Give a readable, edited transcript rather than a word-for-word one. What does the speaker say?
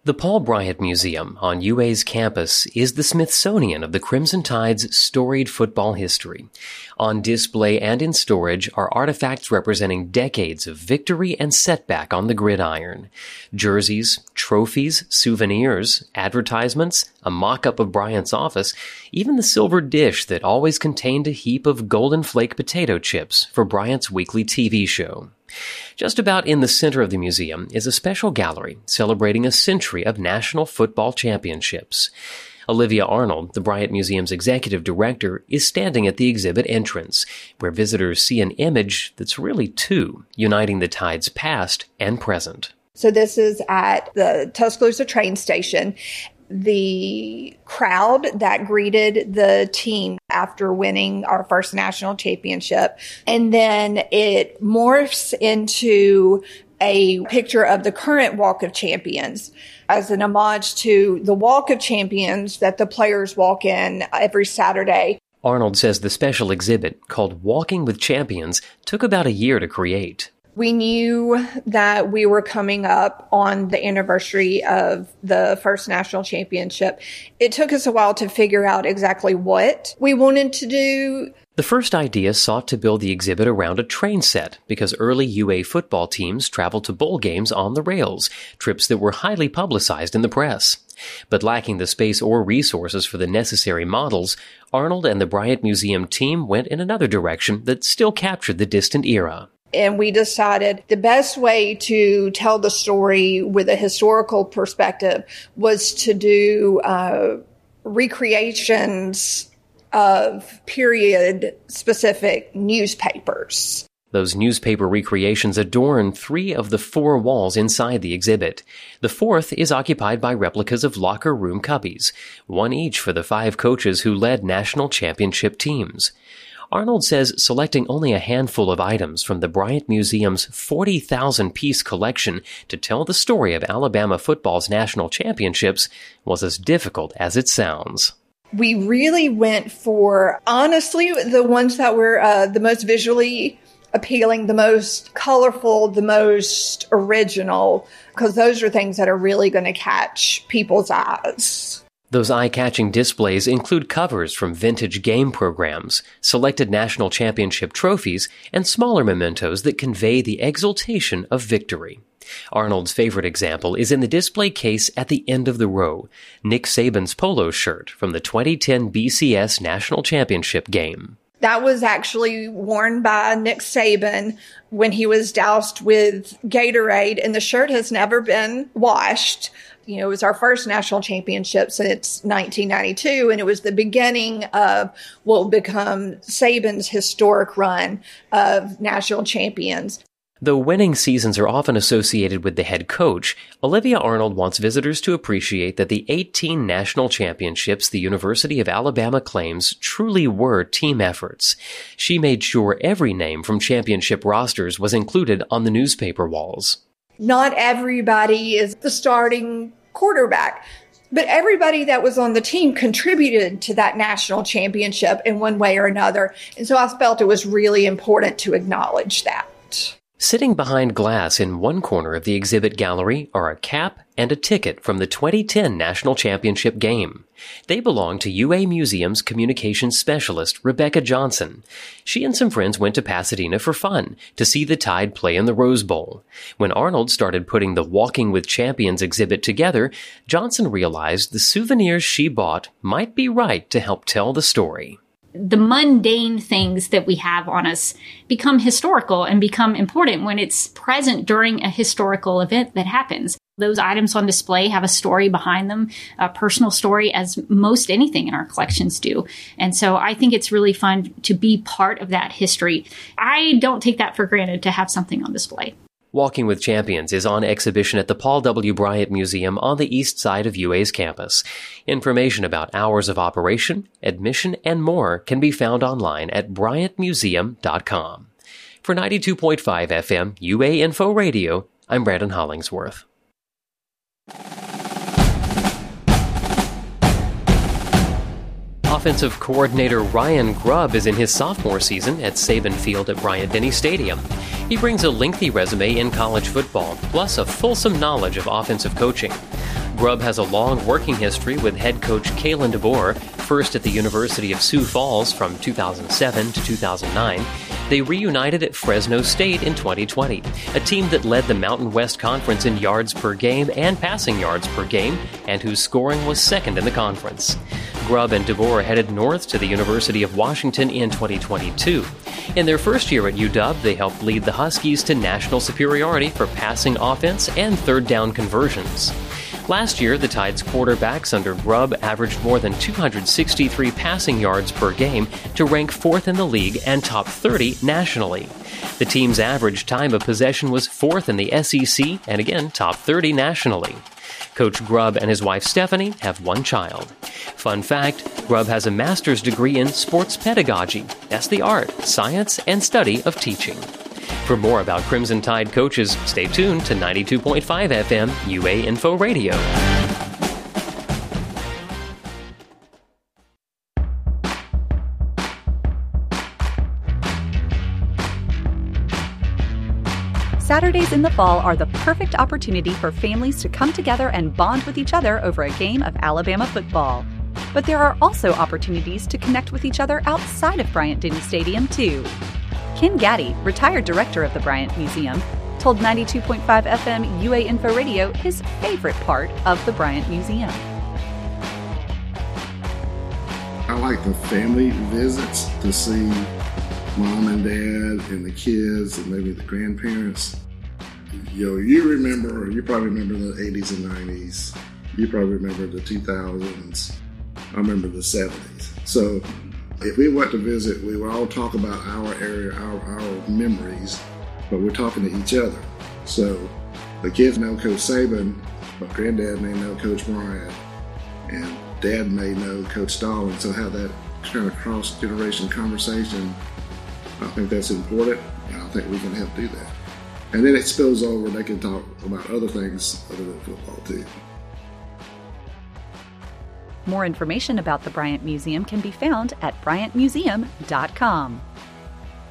The Paul Bryant Museum on UA's campus is the Smithsonian of the Crimson Tide's storied football history. On display and in storage are artifacts representing decades of victory and setback on the gridiron. Jerseys, trophies, souvenirs, advertisements, a mock-up of Bryant's office, even the silver dish that always contained a heap of golden flake potato chips for Bryant's weekly TV show. Just about in the center of the museum is a special gallery celebrating a century of national football championships. Olivia Arnold, the Bryant Museum's executive director, is standing at the exhibit entrance, where visitors see an image that's really two, uniting the Tide's past and present. So this is at the Tuscaloosa train station. The crowd that greeted the team after winning our first national championship. And then it morphs into a picture of the current Walk of Champions as an homage to the Walk of Champions that the players walk in every Saturday. Arnold says the special exhibit, called Walking with Champions, took about a year to create. We knew that we were coming up on the anniversary of the first national championship. It took us a while to figure out exactly what we wanted to do. The first idea sought to build the exhibit around a train set because early UA football teams traveled to bowl games on the rails, trips that were highly publicized in the press. But lacking the space or resources for the necessary models, Arnold and the Bryant Museum team went in another direction that still captured the distant era. And we decided the best way to tell the story with a historical perspective was to do recreations of period-specific newspapers. Those newspaper recreations adorn 3 of the 4 walls inside the exhibit. The 4th is occupied by replicas of locker room cubbies, one each for the 5 coaches who led national championship teams. Arnold says selecting only a handful of items from the Bryant Museum's 40,000-piece collection to tell the story of Alabama football's national championships was as difficult as it sounds. We really went for, honestly, the ones that were the most visually appealing, the most colorful, the most original, because those are things that are really going to catch people's eyes. Those eye-catching displays include covers from vintage game programs, selected national championship trophies, and smaller mementos that convey the exultation of victory. Arnold's favorite example is in the display case at the end of the row, Nick Saban's polo shirt from the 2010 BCS National Championship game. That was actually worn by Nick Saban when he was doused with Gatorade, and the shirt has never been washed. You know, it was our first national championship since 1992, and it was the beginning of what will become Saban's historic run of national champions. Though winning seasons are often associated with the head coach, Olivia Arnold wants visitors to appreciate that the 18 national championships the University of Alabama claims truly were team efforts. She made sure every name from championship rosters was included on the newspaper walls. Not everybody is the starting quarterback, but everybody that was on the team contributed to that national championship in one way or another. And so I felt it was really important to acknowledge that. Sitting behind glass in one corner of the exhibit gallery are a cap and a ticket from the 2010 National Championship game. They belong to UA Museum's communications specialist, Rebecca Johnson. She and some friends went to Pasadena for fun to see the Tide play in the Rose Bowl. When Arnold started putting the Walking with Champions exhibit together, Johnson realized the souvenirs she bought might be right to help tell the story. The mundane things that we have on us become historical and become important when it's present during a historical event that happens. Those items on display have a story behind them, a personal story, as most anything in our collections do. And so I think it's really fun to be part of that history. I don't take that for granted to have something on display. Walking with Champions is on exhibition at the Paul W. Bryant Museum on the east side of UA's campus. Information about hours of operation, admission, and more can be found online at bryantmuseum.com. For 92.5 FM UA Info Radio, I'm Brandon Hollingsworth. Offensive coordinator Ryan Grubb is in his sophomore season at Saban Field at Bryant-Denny Stadium. He brings a lengthy resume in college football, plus a fulsome knowledge of offensive coaching. Grubb has a long working history with head coach Kalen DeBoer, first at the University of Sioux Falls from 2007 to 2009. They reunited at Fresno State in 2020, a team that led the Mountain West Conference in yards per game and passing yards per game, and whose scoring was second in the conference. Grubb and DeBoer headed north to the University of Washington in 2022. In their first year at UW, they helped lead the Huskies to national superiority for passing offense and third down conversions. Last year, the Tide's quarterbacks under Grubb averaged more than 263 passing yards per game to rank fourth in the league and top 30 nationally. The team's average time of possession was fourth in the SEC and again top 30 nationally. Coach Grubb and his wife Stephanie have one child. Fun fact, Grubb has a master's degree in sports pedagogy. That's the art, science, and study of teaching. For more about Crimson Tide coaches, stay tuned to 92.5 FM UA Info Radio. Saturdays in the fall are the perfect opportunity for families to come together and bond with each other over a game of Alabama football. But there are also opportunities to connect with each other outside of Bryant-Denny Stadium, too. Ken Gaddy, retired director of the Bryant Museum, told 92.5 FM UA Info Radio his favorite part of the Bryant Museum. I like the family visits to see mom and dad and the kids and maybe the grandparents. You remember, or you probably remember the 80s and 90s. You probably remember the 2000s. I remember the 70s. So if we went to visit, we would all talk about our area, our memories, but we're talking to each other. So the kids know Coach Saban, but granddad may know Coach Bryant, and dad may know Coach Stallings. So have that kind of cross-generation conversation, I think that's important, and I think we can help do that. And then it spills over, they can talk about other things other than football too. More information about the Bryant Museum can be found at bryantmuseum.com.